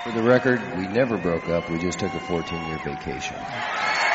For the record, we never broke up. We just took a 14-year vacation.